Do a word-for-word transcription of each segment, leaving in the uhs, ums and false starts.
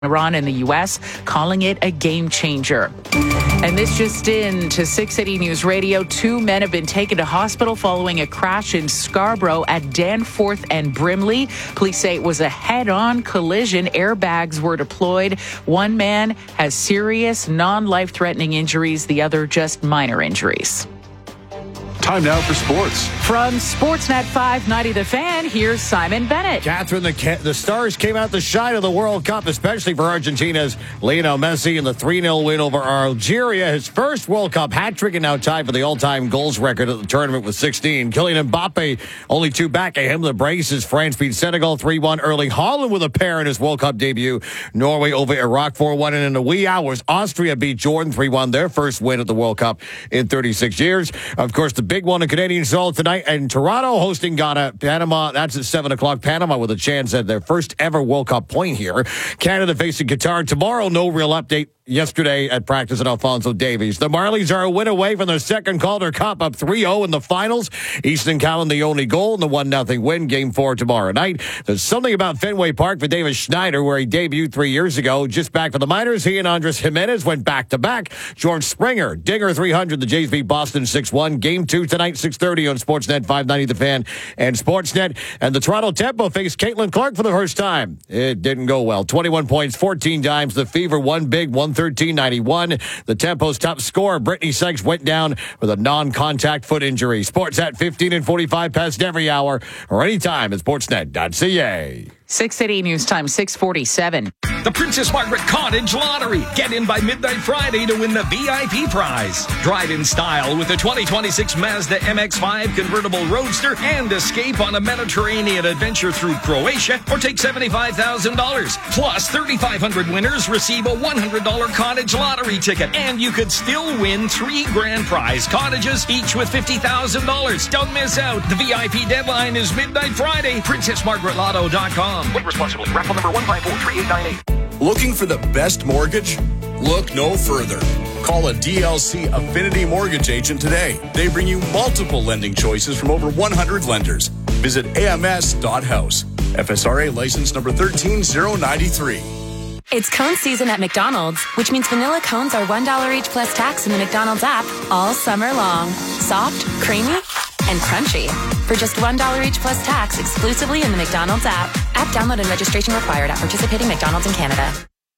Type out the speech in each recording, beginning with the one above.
Iran and the U S, calling it a game changer. And this just in to six eighty News Radio. Two men have been taken to hospital following a crash in Scarborough at Danforth and Brimley. Police say it was a head-on collision. Airbags were deployed. One man has serious, non-life-threatening injuries. The other just minor injuries. Time now for sports. From Sportsnet five ninety The Fan, here's Simon Bennett. Catherine, the, the Stars came out to shine of the World Cup, especially for Argentina's Lionel Messi in the three nil win over Algeria. His first World Cup hat-trick and now tied for the all-time goals record at the tournament with sixteen. Kylian Mbappe only two back at him. The braces. France beat Senegal three one. Erling Haaland with a pair in his World Cup debut. Norway over Iraq four one. And in the wee hours, Austria beat Jordan three one. Their first win at the World Cup in thirty-six years. Of course, the big one in Canadian soul tonight, and Toronto hosting Ghana. Panama, that's at seven o'clock. Panama with a chance at their first ever World Cup point here. Canada facing Qatar tomorrow. No real update yesterday at practice at Alphonso Davies. The Marlies are a win away from their second Calder Cup, up three oh in the finals. Easton Callan the only goal in the one nothing win. Game four tomorrow night. There's something about Fenway Park for Davis Schneider, where he debuted three years ago. Just back for the minors, he and Andres Jimenez went back-to-back. George Springer, Dinger three hundred. The Jays beat Boston six one. Game two tonight, six thirty on Sportsnet five ninety The Fan and Sportsnet. And the Toronto Tempo faced Caitlin Clark for the first time. It didn't go well. twenty-one points, fourteen dimes. The Fever won big, one thirteen ninety-one. The Tempo's top scorer, Brittany Sykes, went down with a non-contact foot injury. Sports at fifteen and forty-five past every hour or anytime at sportsnet dot c a. six eighty News Time, six forty-seven. The Princess Margaret Cottage Lottery. Get in by midnight Friday to win the V I P prize. Drive in style with the twenty twenty-six Mazda M X five convertible roadster and escape on a Mediterranean adventure through Croatia or take seventy-five thousand dollars. Plus, thirty-five hundred winners receive a one hundred dollars cottage lottery ticket. And you could still win three grand prize cottages, each with fifty thousand dollars. Don't miss out. The V I P deadline is midnight Friday. princess margaret lotto dot com. Win responsibly. Raffle number one five four three eight nine eight. Looking for the best mortgage? Look no further. Call a D L C Affinity Mortgage agent today. They bring you multiple lending choices from over one hundred lenders. Visit A M S dot house. F S R A license number one three zero nine three. It's cone season at McDonald's, which means vanilla cones are one dollar each plus tax in the McDonald's app all summer long. Soft, creamy, and crunchy. For just one dollar each plus tax exclusively in the McDonald's app. App download and registration required at participating McDonald's in Canada.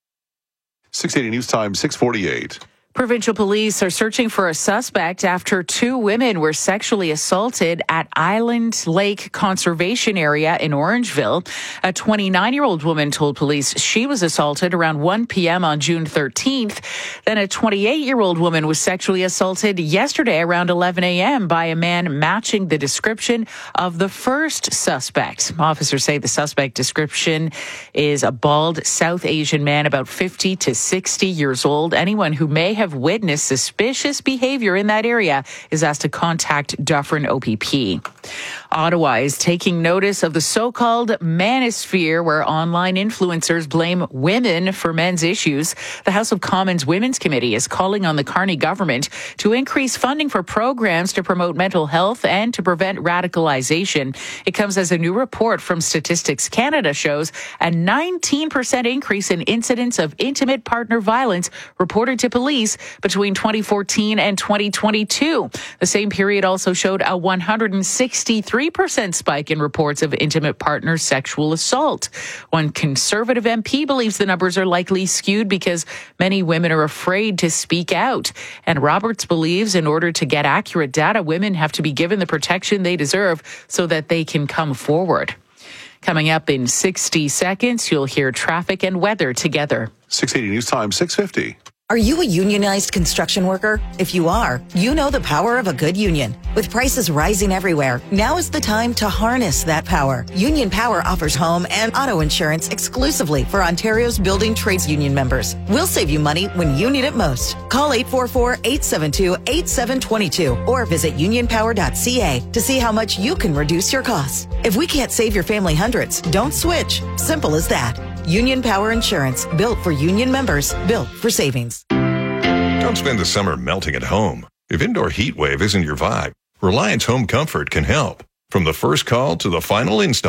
six eighty News Time, six forty-eight. Provincial police are searching for a suspect after two women were sexually assaulted at Island Lake Conservation Area in Orangeville. A twenty-nine-year-old woman told police she was assaulted around one p.m. on June thirteenth. Then a twenty-eight-year-old woman was sexually assaulted yesterday around eleven a.m. by a man matching the description of the first suspect. Officers say the suspect description is a bald South Asian man about fifty to sixty years old. Anyone who may have have witnessed suspicious behavior in that area is asked to contact Dufferin O P P. Ottawa is taking notice of the so-called manosphere, where online influencers blame women for men's issues. The House of Commons Women's Committee is calling on the Carney government to increase funding for programs to promote mental health and to prevent radicalization. It comes as a new report from Statistics Canada shows a nineteen percent increase in incidents of intimate partner violence reported to police between twenty fourteen and twenty twenty-two. The same period also showed a one hundred sixty-three percent spike in reports of intimate partner sexual assault. One Conservative M P believes the numbers are likely skewed because many women are afraid to speak out. And Roberts believes in order to get accurate data, women have to be given the protection they deserve so that they can come forward. Coming up in sixty seconds, you'll hear traffic and weather together. six eighty News Time, six fifty. Are you a unionized construction worker? If you are, you know the power of a good union. With prices rising everywhere, now is the time to harness that power. Union Power offers home and auto insurance exclusively for Ontario's building trades union members. We'll save you money when you need it most. Call eight four four, eight seven two, eight seven two two or visit union power dot c a to see how much you can reduce your costs. If we can't save your family hundreds, don't switch. Simple as that. Union Power Insurance, built for union members, built for savings. Don't spend the summer melting at home. If indoor heat wave isn't your vibe, Reliance Home Comfort can help. From the first call to the final install,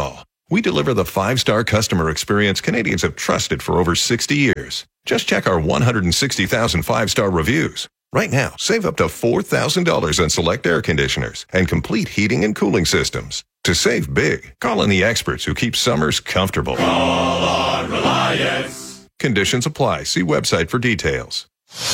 We deliver the five-star customer experience Canadians have trusted for over sixty years. Just check our one hundred sixty thousand five-star reviews. Right now, save up to four thousand dollars on select air conditioners and complete heating and cooling systems. To save big, call in the experts who keep summers comfortable. Call on Reliance. Conditions apply. See website for details.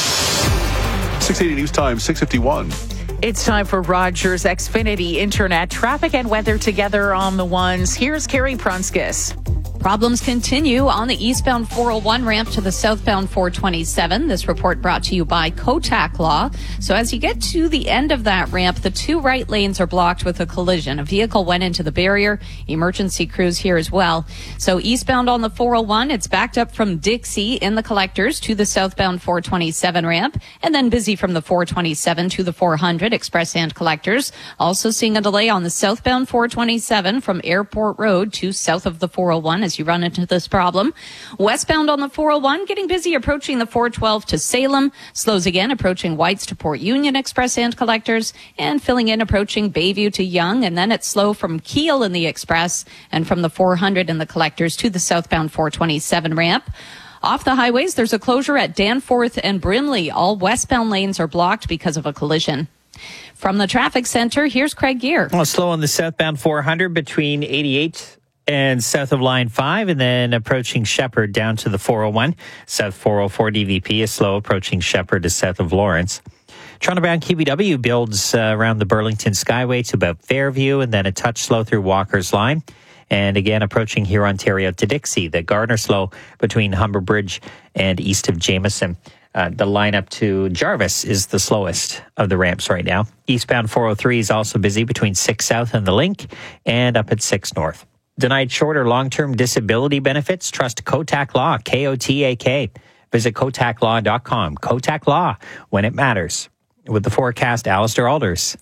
six eighty News Time, six fifty-one. It's time for Rogers Xfinity Internet traffic and weather together on the ones. Here's Carrie Prunskis. Problems continue on the eastbound four oh one ramp to the southbound four twenty-seven. This report brought to you by Kotak Law. So as you get to the end of that ramp, the two right lanes are blocked with a collision. A vehicle went into the barrier. Emergency crews here as well. So eastbound on the four oh one, it's backed up from Dixie in the collectors to the southbound four twenty-seven ramp, and then busy from the four twenty-seven to the four hundred express and collectors. Also seeing a delay on the southbound four twenty-seven from Airport Road to south of the four oh one as you run into this problem. Westbound on the four oh one, getting busy approaching the four twelve to Salem. Slows again approaching Whites to Port Union express and collectors, and filling in approaching Bayview to Yonge, and then it's slow from Kiel in the express and from the four hundred in the collectors to the southbound four twenty-seven ramp. Off the highways, there's a closure at Danforth and Brimley. All westbound lanes are blocked because of a collision. From the traffic center, here's Craig Gear. Well, slow on the southbound four hundred between eighty-eight and south of line five, and then approaching Shepherd down to the four oh one. South four oh four D V P is slow approaching Shepherd to south of Lawrence. Toronto Bound K B W builds uh, around the Burlington Skyway to about Fairview, and then a touch slow through Walker's Line. And again, approaching here Ontario to Dixie, the Gardner slow between Humber Bridge and east of Jameson. Uh, the line up to Jarvis is the slowest of the ramps right now. Eastbound four oh three is also busy between six South and the Link, and up at six North. Denied short or long-term disability benefits? Trust Kotak Law, K O T A K. Visit kotak law dot com. Kotak Law, when it matters. With the forecast, Alistair Alders.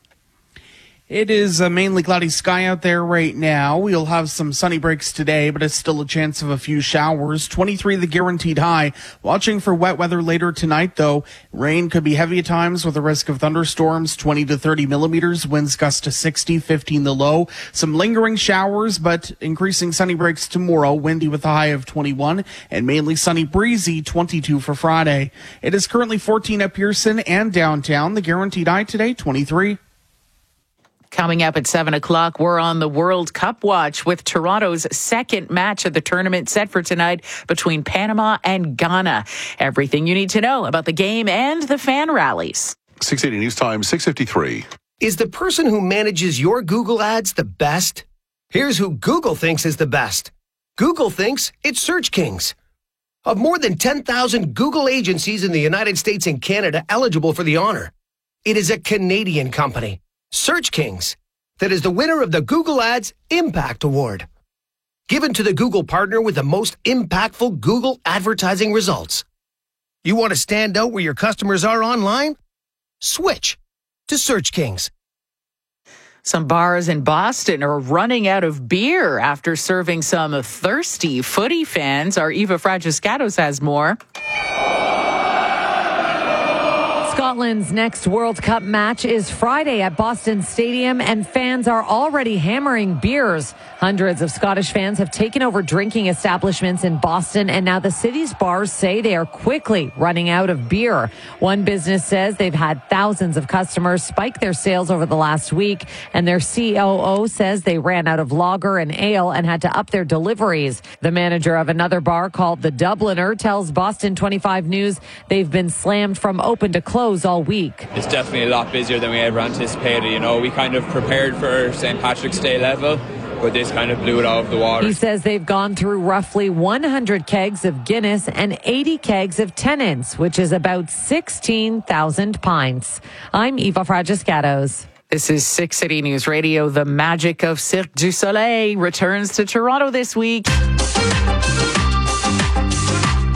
It is a mainly cloudy sky out there right now. We'll have some sunny breaks today, but it's still a chance of a few showers. twenty-three the guaranteed high. Watching for wet weather later tonight, though. Rain could be heavy at times with a risk of thunderstorms, twenty to thirty millimeters. Winds gust to sixty, fifteen the low. Some lingering showers, but increasing sunny breaks tomorrow. Windy with a high of twenty-one, and mainly sunny breezy, twenty-two for Friday. It is currently fourteen at Pearson and downtown. The guaranteed high today, twenty-three. Coming up at seven o'clock, we're on the World Cup watch with Toronto's second match of the tournament set for tonight between Panama and Ghana. Everything you need to know about the game and the fan rallies. six eighty News Time, six fifty-three. Is the person who manages your Google ads the best? Here's who Google thinks is the best. Google thinks it's Search Kings. Of more than ten thousand Google agencies in the United States and Canada eligible for the honor, it is a Canadian company, Search Kings, that is the winner of the Google Ads Impact Award, given to the Google partner with the most impactful Google advertising results. You want to stand out where your customers are online? Switch to Search Kings. Some bars in Boston are running out of beer after serving some thirsty footy fans. Our Eva Fragiscatos has more. Scotland's next World Cup match is Friday at Boston Stadium, and fans are already hammering beers. Hundreds of Scottish fans have taken over drinking establishments in Boston, and now the city's bars say they are quickly running out of beer. One business says they've had thousands of customers spike their sales over the last week, and their C O O says they ran out of lager and ale and had to up their deliveries. The manager of another bar called the Dubliner tells Boston twenty-five News they've been slammed from open to close all week. It's definitely a lot busier than we ever anticipated. You know, we kind of prepared for Saint Patrick's Day level, but this kind of blew it out of the water. He says they've gone through roughly one hundred kegs of Guinness and eighty kegs of Tennent's, which is about sixteen thousand pints. I'm Eva Fragiscatos. This is six City News Radio. The magic of Cirque du Soleil returns to Toronto this week.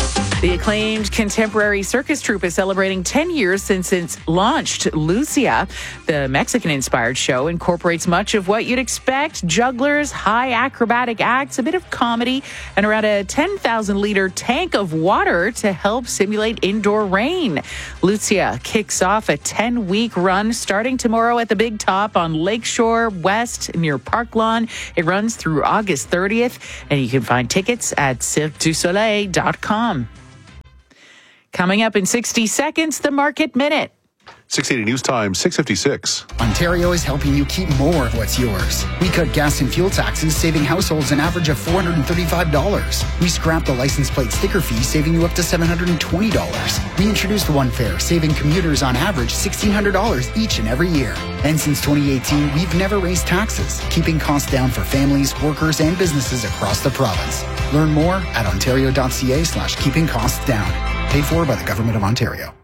The acclaimed contemporary circus troupe is celebrating ten years since it's launched. Lucia, the Mexican-inspired show, incorporates much of what you'd expect: jugglers, high acrobatic acts, a bit of comedy, and around a ten thousand liter tank of water to help simulate indoor rain. Lucia kicks off a ten-week run starting tomorrow at the Big Top on Lakeshore West near Park Lawn. It runs through August thirtieth, and you can find tickets at cirque du soleil dot com. Coming up in sixty seconds, the Market Minute. six eighty News Time, six fifty-six. Ontario is helping you keep more of what's yours. We cut gas and fuel taxes, saving households an average of four hundred thirty-five dollars. We scrapped the license plate sticker fee, saving you up to seven hundred twenty dollars. We introduced One Fare, saving commuters on average one thousand six hundred dollars each and every year. And since twenty eighteen, we've never raised taxes, keeping costs down for families, workers, and businesses across the province. Learn more at ontario.ca slash keeping costs down. Paid for by the Government of Ontario.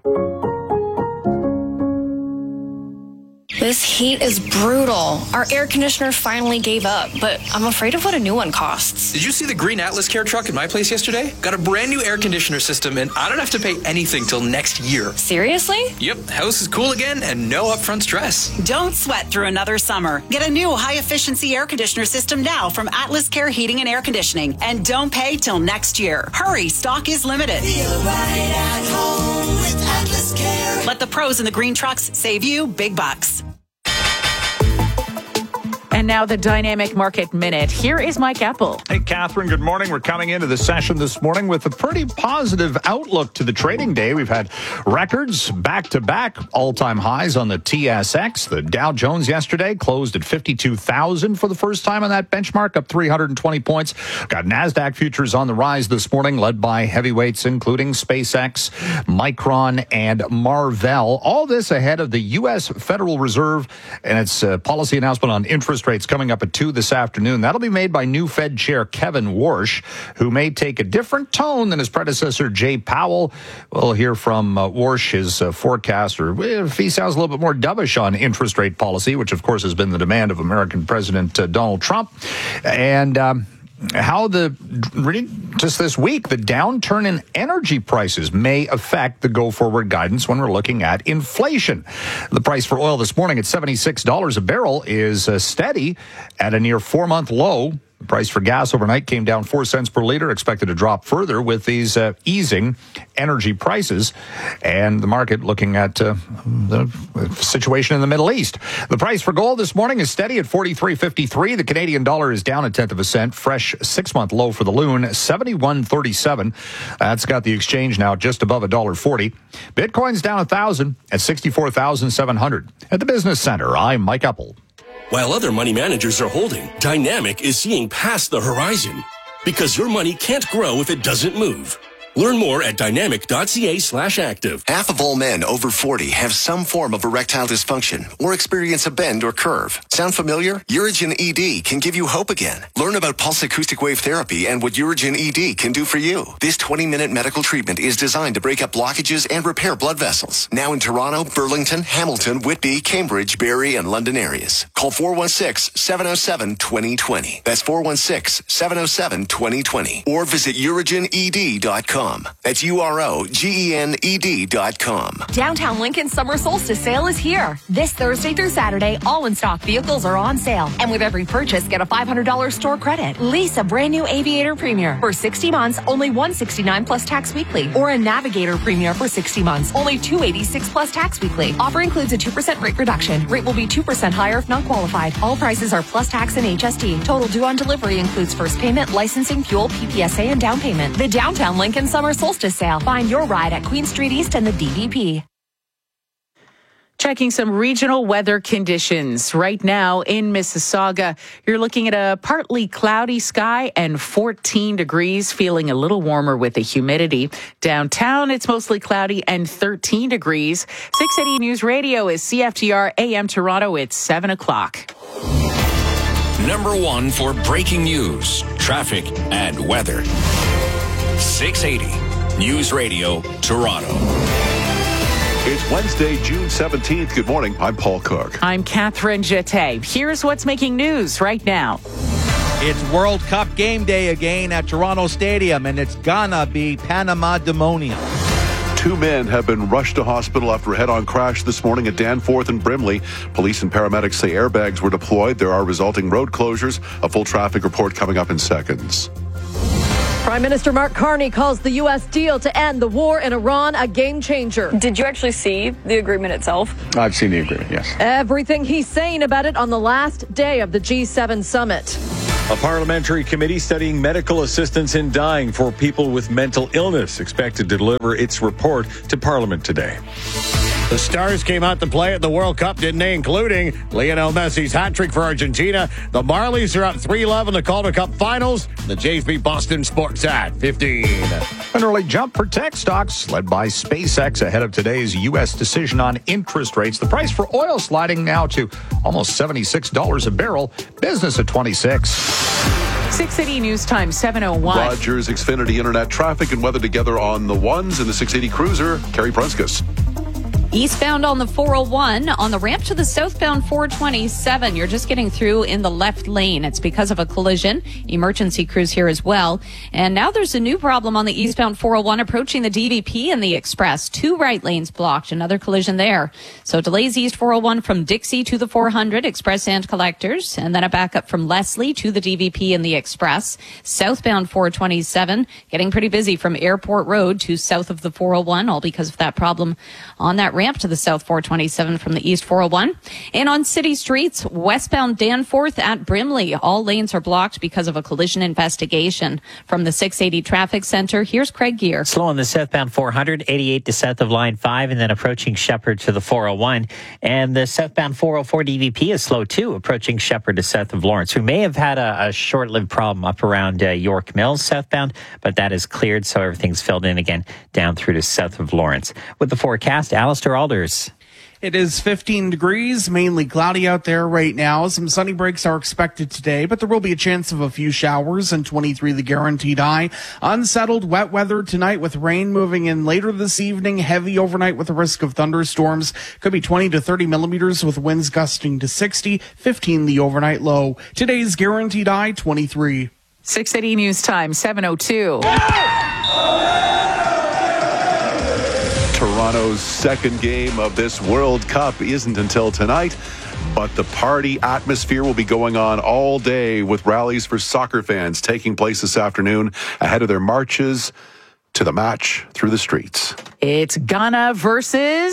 This heat is brutal. Our air conditioner finally gave up, but I'm afraid of what a new one costs. Did you see the green Atlas Care truck at my place yesterday? Got a brand new air conditioner system, and I don't have to pay anything till next year. Seriously? Yep, house is cool again and no upfront stress. Don't sweat through another summer. Get a new high-efficiency air conditioner system now from Atlas Care Heating and Air Conditioning, and don't pay till next year. Hurry, stock is limited. Feel right at home with Atlas Care. Let the pros in the green trucks save you big bucks. And now the Dynamic Market Minute. Here is Mike Apple. Hey, Catherine, good morning. We're coming into the session this morning with a pretty positive outlook to the trading day. We've had records back-to-back, all-time highs on the T S X. The Dow Jones yesterday closed at fifty-two thousand for the first time on that benchmark, up three hundred twenty points. Got NASDAQ futures on the rise this morning, led by heavyweights including SpaceX, Micron, and Marvell. All this ahead of the U S Federal Reserve and its uh, policy announcement on interest rates coming up at two this afternoon. That'll be made by new Fed Chair Kevin Warsh, who may take a different tone than his predecessor Jay Powell. We'll hear from uh, Warsh, his uh, forecaster, if he sounds a little bit more dovish on interest rate policy, which of course has been the demand of American President uh, Donald Trump. And um, how the just this week the downturn in energy prices may affect the go-forward guidance when we're looking at inflation. The price for oil this morning at seventy-six dollars a barrel is uh, steady at a near four-month low. The price for gas overnight came down four cents per liter, expected to drop further with these uh, easing energy prices, and the market looking at uh, the situation in the Middle East. The price for gold this morning is steady at forty-three fifty-three. The Canadian dollar is down a tenth of a cent. Fresh six-month low for the loon, seventy-one thirty-seven. That's got the exchange now just above one dollar forty. Bitcoin's down one thousand at sixty-four thousand seven hundred. At the Business Center, I'm Mike Apple. While other money managers are holding, Dynamic is seeing past the horizon. Because your money can't grow if it doesn't move. Learn more at dynamic.ca slash active. Half of all men over forty have some form of erectile dysfunction or experience a bend or curve. Sound familiar? Urigen E D can give you hope again. Learn about pulse acoustic wave therapy and what Urigen E D can do for you. This twenty-minute medical treatment is designed to break up blockages and repair blood vessels. Now in Toronto, Burlington, Hamilton, Whitby, Cambridge, Barrie, and London areas. Call four one six, seven oh seven, two oh two oh. That's four one six, seven oh seven, two oh two oh. Or visit urigen e d dot com. That's U R O G E N E D dot com. Downtown Lincoln Summer Solstice Sale is here. This Thursday through Saturday, all in-stock vehicles are on sale. And with every purchase, get a five hundred dollars store credit. Lease a brand new Aviator Premier. For sixty months, only one hundred sixty-nine dollars plus tax weekly. Or a Navigator Premier for sixty months, only two hundred eighty-six dollars plus tax weekly. Offer includes a two percent rate reduction. Rate will be two percent higher if not qualified. All prices are plus tax and H S T. Total due on delivery includes first payment, licensing, fuel, P P S A, and down payment. The Downtown Lincoln Summer Solstice Sale. Find your ride at Queen Street East and the D V P. Checking some regional weather conditions. Right now in Mississauga, you're looking at a partly cloudy sky and fourteen degrees, feeling a little warmer with the humidity. Downtown, it's mostly cloudy and thirteen degrees. six eighty News Radio is C F T R A M Toronto. It's seven o'clock. Number one for breaking news, traffic, and weather. six eighty News Radio, Toronto. It's Wednesday, June seventeenth. Good morning. I'm Paul Cook. I'm Catherine Jeté. Here's what's making news right now. It's World Cup game day again at Toronto Stadium, and it's gonna be Panama Demonium. Two men have been rushed to hospital after a head-on crash this morning at Danforth and Brimley. Police and paramedics say airbags were deployed. There are resulting road closures. A full traffic report coming up in seconds. Prime Minister Mark Carney calls the U S deal to end the war in Iran a game changer. Did you actually see the agreement itself? I've seen the agreement, yes. Everything he's saying about it on the last day of the G seven summit. A parliamentary committee studying medical assistance in dying for people with mental illness expected to deliver its report to Parliament today. The Stars came out to play at the World Cup, didn't they? Including Lionel Messi's hat-trick for Argentina. The Marlies are up three love in the Calder Cup Finals. The Jays beat Boston Sportsat fifteen. An early jump for tech stocks led by SpaceX ahead of today's U S decision on interest rates. The price for oil sliding now to almost seventy-six dollars a barrel. Business at twenty-six. six eighty News Time, seven oh one. Rogers Xfinity Internet traffic and weather together on the ones in the six eighty Cruiser. Carrie Prunskis. Eastbound on the four oh one, on the ramp to the southbound four twenty-seven, you're just getting through in the left lane. It's because of a collision. Emergency crews here as well. And now there's a new problem on the eastbound four oh one approaching the D V P and the Express. Two right lanes blocked. Another collision there. So delays east four oh one from Dixie to the four hundred, Express and Collectors. And then a backup from Leslie to the D V P and the Express. Southbound four twenty-seven, getting pretty busy from Airport Road to south of the four oh one, all because of that problem on that ramp to the south four twenty-seven from the east four oh one. And on city streets, westbound Danforth at Brimley, all lanes are blocked because of a collision investigation. From the six eighty Traffic Center, here's Craig Gear. Slow on the southbound four hundred, eighty-eight to south of line five, and then approaching Shepherd to the four oh one. And the southbound four oh four D V P is slow too, approaching Shepherd to south of Lawrence. We may have had a, a short-lived problem up around uh, York Mills southbound, but that is cleared, so everything's filled in again down through to south of Lawrence. With the forecast, Alistair Alders. It is fifteen degrees, mainly cloudy out there right now. Some sunny breaks are expected today, but there will be a chance of a few showers, and twenty-three the guaranteed high. Unsettled wet weather tonight with rain moving in later this evening. Heavy overnight with a risk of thunderstorms. Could be twenty to thirty millimeters with winds gusting to sixty. fifteen the overnight low. Today's guaranteed high, twenty-three. six eighty News Time, seven oh two. Toronto's second game of this World Cup isn't until tonight, but the party atmosphere will be going on all day with rallies for soccer fans taking place this afternoon ahead of their marches to the match through the streets. It's Ghana versus...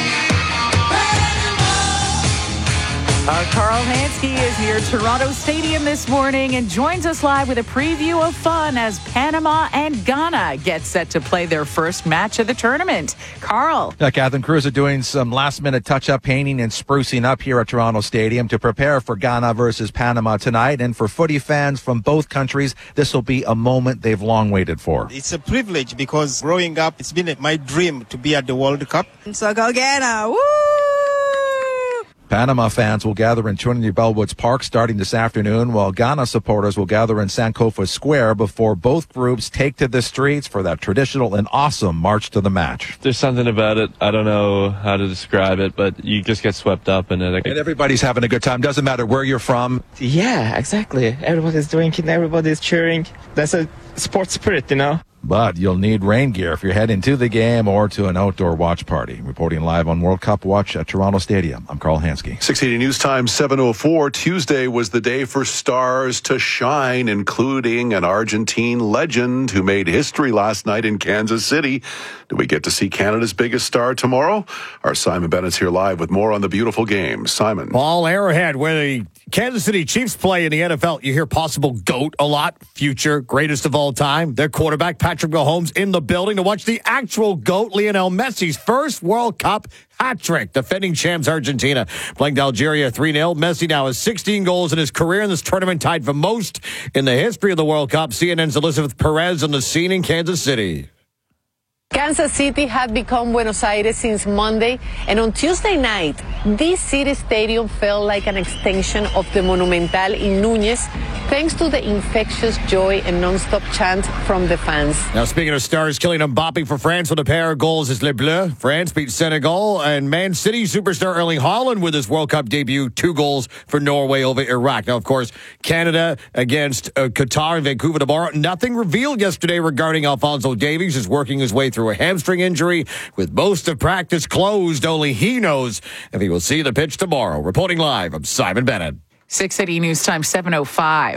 Our Carl Hansky is near Toronto Stadium this morning and joins us live with a preview of fun as Panama and Ghana get set to play their first match of the tournament. Carl. Yeah, Catherine Cruz are doing some last-minute touch-up painting and sprucing up here at Toronto Stadium to prepare for Ghana versus Panama tonight. And for footy fans from both countries, this will be a moment they've long waited for. It's a privilege because growing up, it's been my dream to be at the World Cup. So go Ghana! Woo! Panama fans will gather in Trinity Bellwoods Park starting this afternoon, while Ghana supporters will gather in Sankofa Square before both groups take to the streets for that traditional and awesome march to the match. There's something about it. I don't know how to describe it, but you just get swept up in it. And everybody's having a good time. Doesn't matter where you're from. Yeah, exactly. Everybody's drinking, everybody's cheering. That's a sports spirit, you know? But you'll need rain gear if you're heading to the game or to an outdoor watch party. Reporting live on World Cup Watch at Toronto Stadium, I'm Carl Hansky. six eighty News Time, seven oh four. Tuesday was the day for stars to shine, including an Argentine legend who made history last night in Kansas City. Do we get to see Canada's biggest star tomorrow? Our Simon Bennett's here live with more on the beautiful game. Simon. Paul Arrowhead, where the Kansas City Chiefs play in the N F L. You hear possible GOAT a lot. Future greatest of all time. Their quarterback, Patrick Mahomes, in the building to watch the actual GOAT, Lionel Messi's first World Cup hat-trick. Defending champs Argentina playing to Algeria three nil. Messi now has sixteen goals in his career in this tournament, tied for most in the history of the World Cup. C N N's Elizabeth Perez on the scene in Kansas City. Kansas City had become Buenos Aires since Monday, and on Tuesday night, this city stadium felt like an extension of the Monumental in Núñez, thanks to the infectious joy and non-stop chant from the fans. Now, speaking of stars, Kylian Mbappe for France with a pair of goals as Les Bleus. France beat Senegal, and Man City superstar Erling Haaland with his World Cup debut, two goals for Norway over Iraq. Now, of course, Canada against uh, Qatar in Vancouver tomorrow. Nothing revealed yesterday regarding Alphonso Davies, is working his way through a hamstring injury with most of practice closed. Only he knows if he will see the pitch tomorrow. Reporting live, I'm Simon Bennett. six eighty News Time, seven oh five.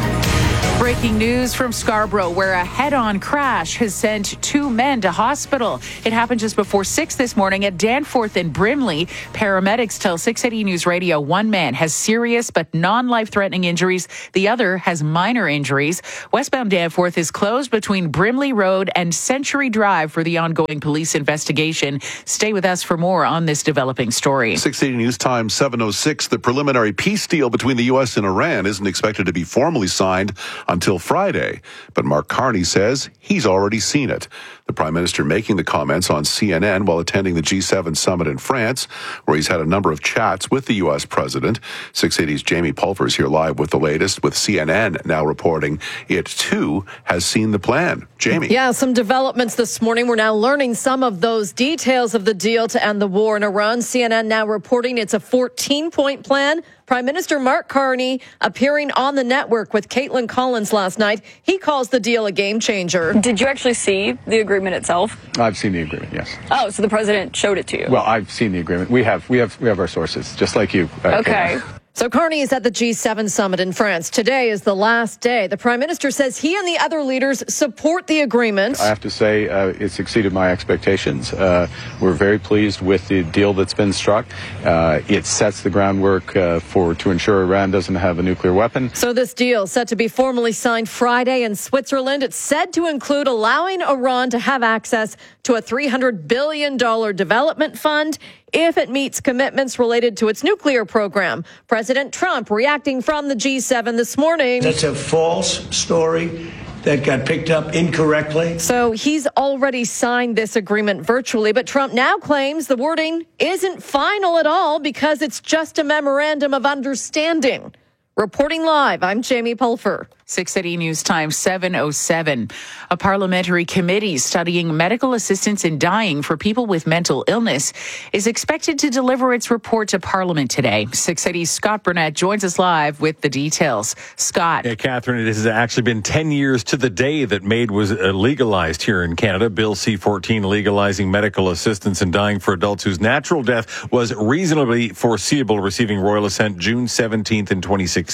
Breaking news from Scarborough, where a head-on crash has sent two men to hospital. It happened just before six this morning at Danforth and Brimley. Paramedics tell six eighty News Radio one man has serious but non-life-threatening injuries. The other has minor injuries. Westbound Danforth is closed between Brimley Road and Century Drive for the ongoing police investigation. Stay with us for more on this developing story. six eighty News Time, seven oh six. The preliminary peace deal between the U S and Iran isn't expected to be formally signed until Friday, but Mark Carney says he's already seen it. The Prime Minister making the comments on C N N while attending the G seven summit in France, where he's had a number of chats with the U S president. six eighty's Jamie Pulver is here live with the latest, with C N N now reporting it too has seen the plan. Jamie. Yeah, some developments this morning. We're now learning some of those details of the deal to end the war in Iran. C N N now reporting it's a fourteen-point plan. Prime Minister Mark Carney appearing on the network with Caitlin Collins last night. He calls the deal a game changer. Did you actually see the agreement itself? I've seen the agreement, yes. Oh, so the president showed it to you? Well, I've seen the agreement. We have, we have, we have our sources, just like you. Uh, okay. Caitlin. So Carney is at the G seven summit in France. Today is the last day. The Prime Minister says he and the other leaders support the agreement. I have to say uh, it's exceeded my expectations. Uh, we're very pleased with the deal that's been struck. Uh, it sets the groundwork uh, for to ensure Iran doesn't have a nuclear weapon. So this deal set to be formally signed Friday in Switzerland. It's said to include allowing Iran to have access to a three hundred billion dollars development fund if it meets commitments related to its nuclear program. President Trump reacting from the G seven this morning. That's a false story that got picked up incorrectly. So he's already signed this agreement virtually, but Trump now claims the wording isn't final at all because it's just a memorandum of understanding. Reporting live, I'm Jamie Pulver. six eighty News Time, seven oh seven. A parliamentary committee studying medical assistance in dying for people with mental illness is expected to deliver its report to Parliament today. six eighty's Scott Burnett joins us live with the details. Scott. Yeah, Catherine, it has actually been ten years to the day that MAID was uh, legalized here in Canada. Bill C fourteen legalizing medical assistance in dying for adults whose natural death was reasonably foreseeable, receiving royal assent June seventeenth in twenty sixteen.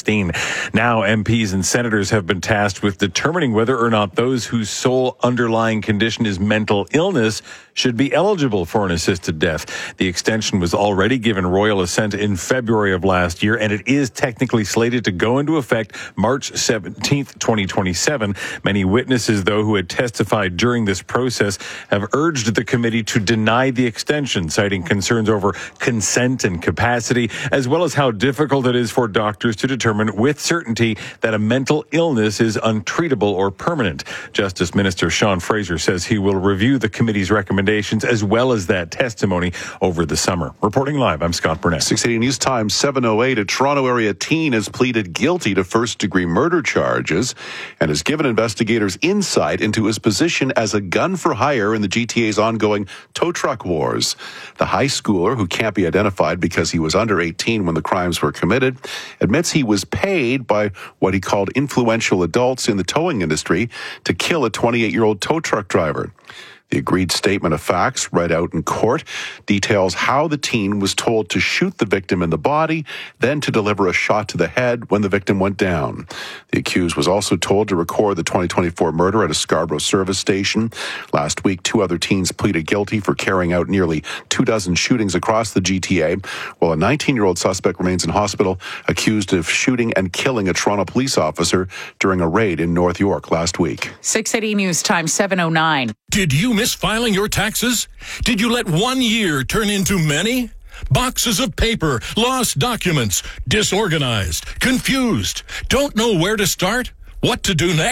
Now M Ps and senators have been tasked with determining whether or not those whose sole underlying condition is mental illness should be eligible for an assisted death. The extension was already given royal assent in February of last year, and it is technically slated to go into effect March seventeenth, twenty twenty-seven. Many witnesses, though, who had testified during this process have urged the committee to deny the extension, citing concerns over consent and capacity, as well as how difficult it is for doctors to determine with certainty that a mental illness is untreatable or permanent. Justice Minister Sean Fraser says he will review the committee's recommendations as well as that testimony over the summer. Reporting live, I'm Scott Burnett. six eighty News Time, seven oh eight. A Toronto area teen has pleaded guilty to first-degree murder charges and has given investigators insight into his position as a gun for hire in the G T A's ongoing tow truck wars. The high schooler, who can't be identified because he was under eighteen when the crimes were committed, admits he was paid by what he called influential adults in the towing industry to kill a twenty-eight-year-old tow truck driver. The agreed statement of facts read out in court details how the teen was told to shoot the victim in the body, then to deliver a shot to the head when the victim went down. The accused was also told to record the twenty twenty-four murder at a Scarborough service station. Last week, two other teens pleaded guilty for carrying out nearly two dozen shootings across the G T A, while a nineteen-year-old suspect remains in hospital accused of shooting and killing a Toronto police officer during a raid in North York last week. six eighty News Time, seven oh nine. Did you miss filing your taxes? Did you let one year turn into many? Boxes of paper, lost documents, disorganized, confused, don't know where to start? What to do next?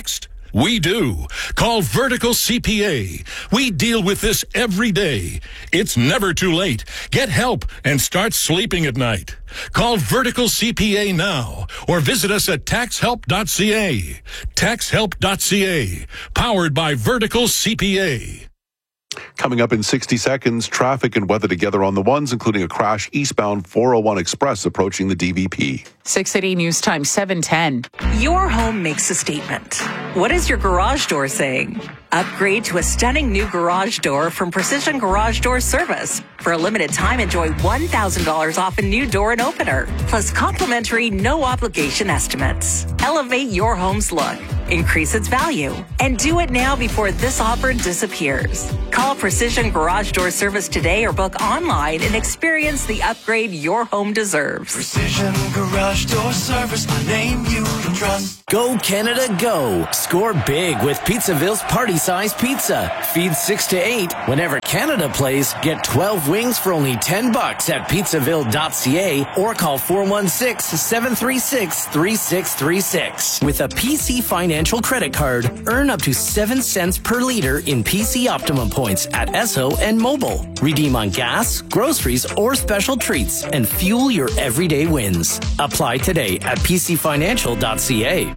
We do. Call Vertical C P A. We deal with this every day. It's never too late. Get help and start sleeping at night. Call Vertical C P A now or visit us at tax help dot c a. tax help dot c a. Powered by Vertical C P A. Coming up in sixty seconds, traffic and weather together on the ones, including a crash eastbound four oh one Express approaching the D V P. six eighty News Time, seven ten. Your home makes a statement. What is your garage door saying? Upgrade to a stunning new garage door from Precision Garage Door Service. For a limited time, enjoy one thousand dollars off a new door and opener, plus complimentary, no-obligation estimates. Elevate your home's look, increase its value, and do it now before this offer disappears. Call Precision Garage Door Service today or book online and experience the upgrade your home deserves. Precision Garage Door Service, a name you can trust. Go Canada, go! Score big with Pizzaville's party-sized pizza. Feed six to eight. Whenever Canada plays, get twelve wings for only ten bucks at pizzaville dot c a or call four one six, seven three six, three six three six. With a P C Financial credit card, earn up to seven cents per liter in P C Optimum points at Esso and Mobile. Redeem on gas, groceries, or special treats and fuel your everyday wins. Apply today at p c financial dot c a.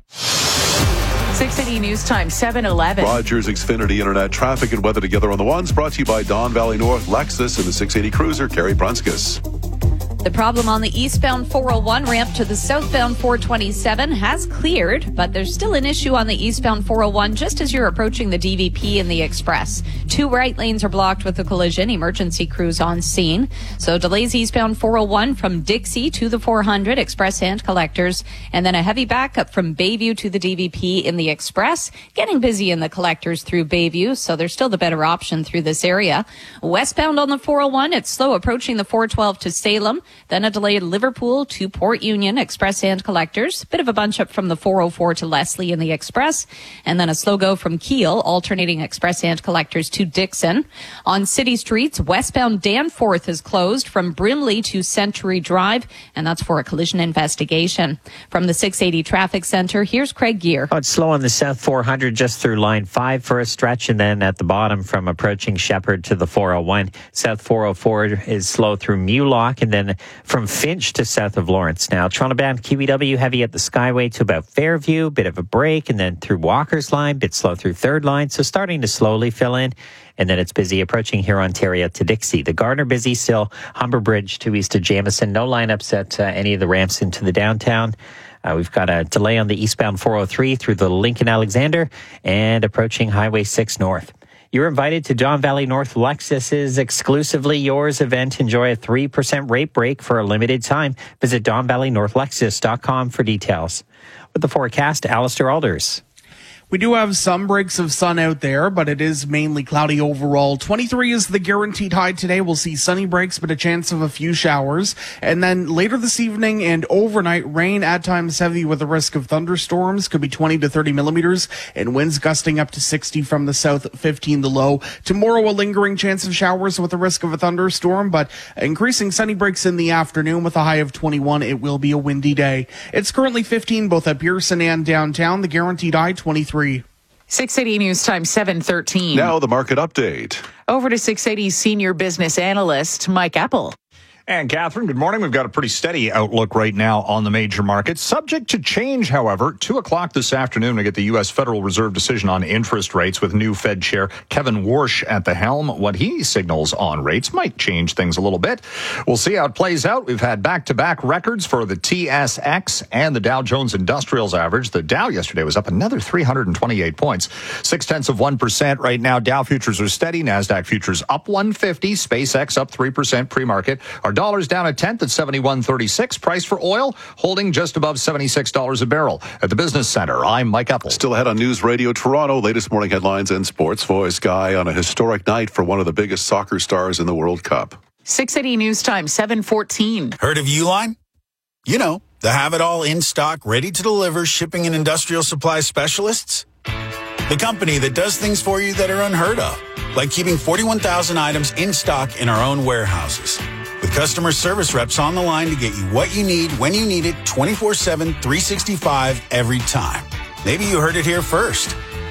six eighty News Time, seven eleven. Rogers Xfinity Internet traffic and weather together on the ones, brought to you by Don Valley North Lexus and the six eighty Cruiser, Carrie Brunskis. The problem on the eastbound four oh one ramp to the southbound four twenty-seven has cleared, but there's still an issue on the eastbound four oh one just as you're approaching the D V P and the Express. Two right lanes are blocked with the collision. Emergency crews on scene. So delays eastbound four oh one from Dixie to the four hundred, Express and Collectors, and then a heavy backup from Bayview to the D V P in the Express. Getting busy in the Collectors through Bayview, so there's still the better option through this area. Westbound on the four oh one, it's slow approaching the four twelve to Salem. Then a delay at Liverpool to Port Union, Express and Collectors. Bit of a bunch up from the four oh four to Leslie in the Express. And then a slow go from Kiel, alternating Express and Collectors to Dixon. On city streets, westbound Danforth is closed from Brimley to Century Drive, and that's for a collision investigation. From the six eighty Traffic Center, here's Craig Gear. Oh, it's slow on the South four hundred just through line five for a stretch, and then at the bottom from approaching Shepherd to the four oh one. South four oh four is slow through Mulock, and then from Finch to south of Lawrence. Now, Toronto-bound Q E W heavy at the Skyway to about Fairview, bit of a break, and then through Walker's Line, bit slow through Third Line, so starting to slowly fill in. And then it's busy approaching here, Ontario to Dixie. The Gardner busy still, Humber Bridge to east of Jamison. No lineups at uh, any of the ramps into the downtown. Uh, we've got a delay on the eastbound four oh three through the Lincoln Alexander and approaching Highway six North. You're invited to Don Valley North Lexus's Exclusively Yours event. Enjoy a three percent rate break for a limited time. Visit don valley north lexus dot com for details. With the forecast, Alistair Alders. We do have some breaks of sun out there, but it is mainly cloudy overall. twenty-three is the guaranteed high today. We'll see sunny breaks, but a chance of a few showers. And then later this evening and overnight, rain at times heavy with a risk of thunderstorms. Could be twenty to thirty millimeters, and winds gusting up to sixty from the south, fifteen the low. Tomorrow, a lingering chance of showers with a risk of a thunderstorm, but increasing sunny breaks in the afternoon with a high of twenty-one. It will be a windy day. It's currently fifteen both at Pearson and downtown. The guaranteed high, twenty-three. six eighty News Time, seven thirteen. Now the market update. Over to six eighty's senior business analyst, Mike Apple. And Catherine, good morning. We've got a pretty steady outlook right now on the major markets. Subject to change, however. Two o'clock this afternoon, we get the U S Federal Reserve decision on interest rates with new Fed Chair Kevin Warsh at the helm. What he signals on rates might change things a little bit. We'll see how it plays out. We've had back-to-back records for the T S X and the Dow Jones Industrials average. The Dow yesterday was up another three hundred twenty-eight points. Six-tenths of one percent right now. Dow futures are steady. NASDAQ futures up one fifty. SpaceX up three percent pre-market. Our dollars down a tenth at seventy-one thirty-six. Price for oil holding just above seventy-six dollars a barrel. At the Business Center, I'm Mike Apple. Still ahead on News Radio Toronto. Latest morning headlines and sports. Voice Guy on a historic night for one of the biggest soccer stars in the World Cup. six eighty News Time, seven fourteen. Heard of Uline? You know, the have-it-all in stock, ready to deliver shipping and industrial supply specialists. The company that does things for you that are unheard of, like keeping forty-one thousand items in stock in our own warehouses. With customer service reps on the line to get you what you need, when you need it, twenty-four seven, three sixty-five, every time. Maybe you heard it here first.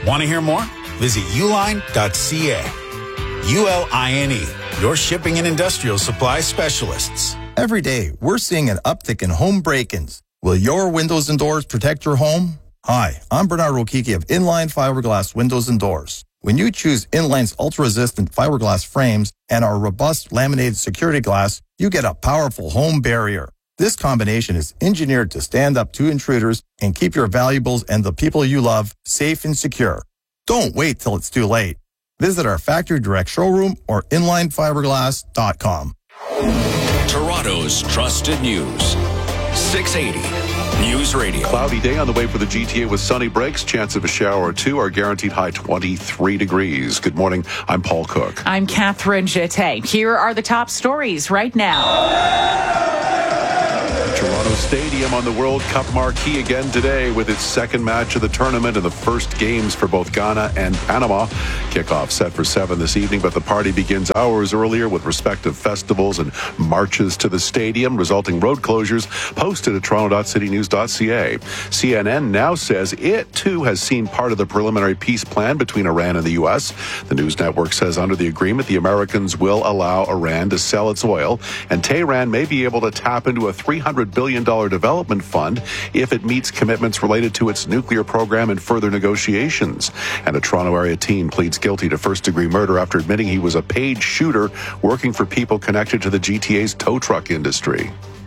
Want to hear more? Visit uline dot c a. U L I N E, your shipping and industrial supply specialists. Every day, we're seeing an uptick in home break-ins. Will your windows and doors protect your home? Hi, I'm Bernard Rokiki of Inline Fiberglass Windows and Doors. When you choose Inline's ultra-resistant fiberglass frames and our robust laminated security glass, you get a powerful home barrier. This combination is engineered to stand up to intruders and keep your valuables and the people you love safe and secure. Don't wait till it's too late. Visit our factory direct showroom or inline fiberglass dot com. Toronto's trusted news. six eighty News Radio. Cloudy day on the way for the G T A with sunny breaks. Chance of a shower or two. Our guaranteed high twenty-three degrees. Good morning. I'm Paul Cook. I'm Catherine Jete. Here are the top stories right now. Toronto Stadium on the World Cup marquee again today with its second match of the tournament and the first games for both Ghana and Panama. Kickoff set for seven this evening, but the party begins hours earlier with respective festivals and marches to the stadium, resulting road closures posted at toronto dot city news dot c a. C N N now says it, too, has seen part of the preliminary peace plan between Iran and the U S. The news network says under the agreement, the Americans will allow Iran to sell its oil, and Tehran may be able to tap into a three hundred billion dollars development fund if it meets commitments related to its nuclear program in further negotiations. And a Toronto area teen pleads guilty to first-degree murder after admitting he was a paid shooter working for people connected to the G T A's tow truck industry.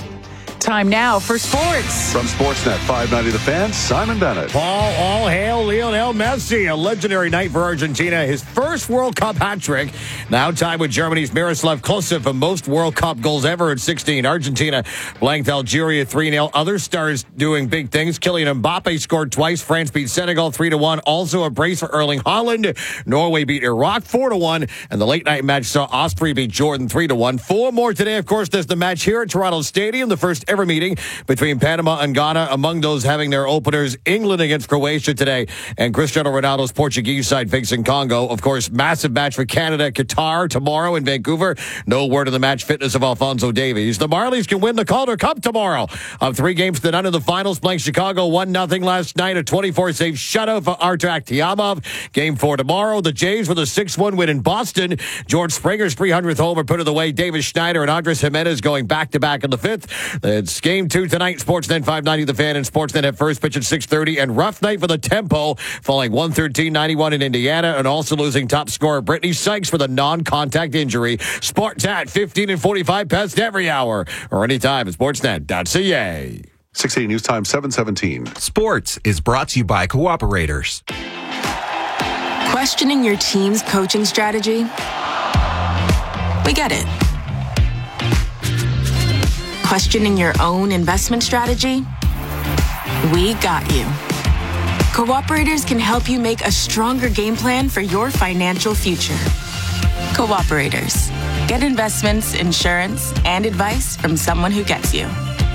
Time now for sports. From Sportsnet five ninety The Fan, Simon Bennett. Paul, all hail Lionel Messi. A legendary night for Argentina. His first World Cup hat trick. Now tied with Germany's Miroslav Klose for most World Cup goals ever at sixteen. Argentina blanked Algeria three nil. Other stars doing big things. Kylian Mbappe scored twice. France beat Senegal three to one. Also a brace for Erling Haaland. Norway beat Iraq four to one. And the late night match saw Austria beat Jordan three to one. Four more today. Of course, there's the match here at Toronto Stadium. The first ever meeting between Panama and Ghana. Among those having their openers, England against Croatia today, and Cristiano Ronaldo's Portuguese side facing Congo. Of course, massive match for Canada, Qatar tomorrow in Vancouver. No word of the match fitness of Alphonso Davies. The Marlies can win the Calder Cup tomorrow. Of three games to none in the finals, playing Chicago one nothing last night. A twenty-four save shutout for Artak Tiamov. Game four tomorrow. The Jays with a six one win in Boston. George Springer's three hundredth homer put it away. Davis Schneider and Andres Jimenez going back-to-back in the fifth. It's game Game two tonight, Sportsnet five ninety The Fan and Sportsnet at first pitch at six thirty. And rough night for the Tempo, falling one thirteen ninety-one in Indiana and also losing top scorer Brittany Sykes for the non-contact injury. Sportsnet fifteen and forty-five past every hour or anytime at sportsnet dot c a. six eighty News Time, seven seventeen. Sports is brought to you by Cooperators. Questioning your team's coaching strategy? We get it. Questioning your own investment strategy? We got you. Cooperators can help you make a stronger game plan for your financial future. Cooperators. Get investments, insurance, and advice from someone who gets you.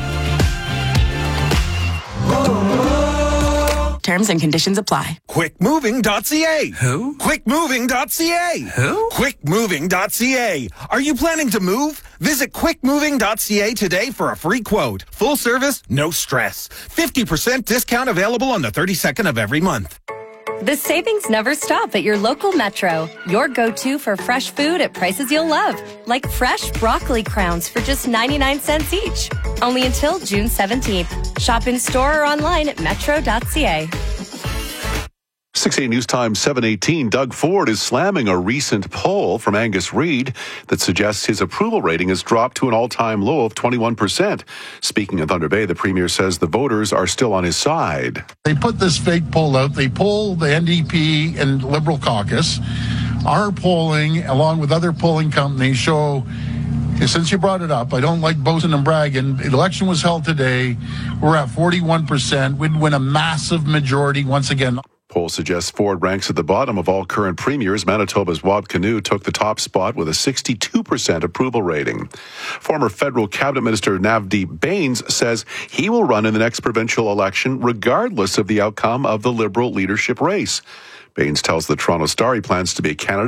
Terms and conditions apply. quick moving dot c a. Who? quick moving dot c a. Who? quick moving dot c a. Are you planning to move? Visit quick moving dot c a today for a free quote. Full service, no stress. fifty percent discount available on the thirty-second of every month. The savings never stop at your local Metro. Your go-to for fresh food at prices you'll love. Like fresh broccoli crowns for just ninety-nine cents each. Only until June seventeenth. Shop in store or online at metro dot c a. six eighty News Time, seven eighteen. Doug Ford is slamming a recent poll from Angus Reid that suggests his approval rating has dropped to an all-time low of twenty-one percent. Speaking of Thunder Bay, the Premier says the voters are still on his side. They put this fake poll out. They poll the N D P and Liberal caucus. Our polling, along with other polling companies, show, since you brought it up, I don't like boasting and bragging. The election was held today. We're at forty-one percent. We'd win a massive majority once again. Poll suggests Ford ranks at the bottom of all current premiers. Manitoba's Wab Kinew took the top spot with a sixty-two percent approval rating. Former federal cabinet minister Navdeep Bains says he will run in the next provincial election regardless of the outcome of the Liberal leadership race. Bains tells the Toronto Star he plans to be a candidate